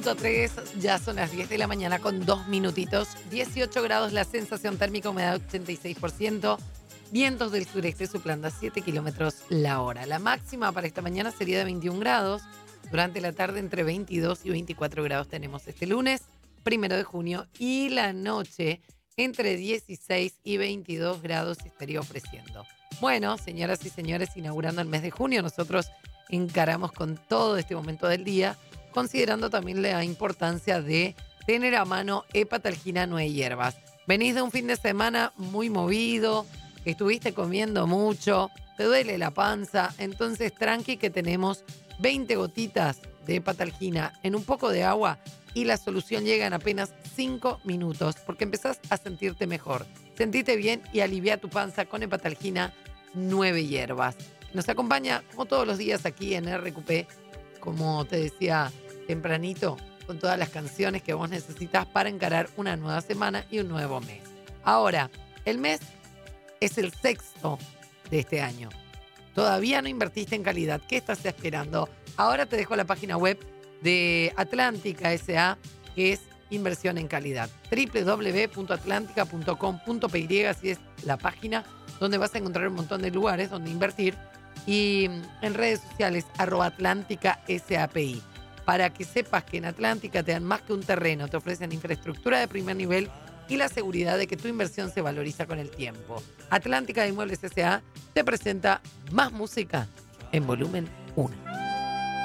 100.3, ya son las 10 de la mañana con 2 minutitos. 18 grados la sensación térmica, humedad 86%. Vientos del sureste soplando a 7 kilómetros la hora. La máxima para esta mañana sería de 21 grados. Durante la tarde entre 22 y 24 grados tenemos este lunes, 1 de junio. Y la noche entre 16 y 22 grados se estaría ofreciendo. Bueno, señoras y señores, inaugurando el mes de junio, nosotros encaramos con todo este momento del día, considerando también la importancia de tener a mano Hepatalgina 9 hierbas. Venís de un fin de semana muy movido, estuviste comiendo mucho, te duele la panza, entonces tranqui que tenemos 20 gotitas de Hepatalgina en un poco de agua y la solución llega en apenas 5 minutos porque empezás a sentirte mejor. Sentite bien y alivia tu panza con Hepatalgina 9 hierbas. Nos acompaña como todos los días aquí en RQP, como te decía tempranito, con todas las canciones que vos necesitas para encarar una nueva semana y un nuevo mes. Ahora, el mes es el 6º de este año. Todavía no invertiste en calidad. ¿Qué estás esperando? Ahora te dejo la página web de Atlántica S.A., que es inversión en calidad. www.atlantica.com.py, así es la página donde vas a encontrar un montón de lugares donde invertir. Y en redes sociales, @AtlánticaSAPI. Para que sepas que en Atlántica te dan más que un terreno, te ofrecen infraestructura de primer nivel y la seguridad de que tu inversión se valoriza con el tiempo. Atlántica de Inmuebles S.A. te presenta más música en volumen 1.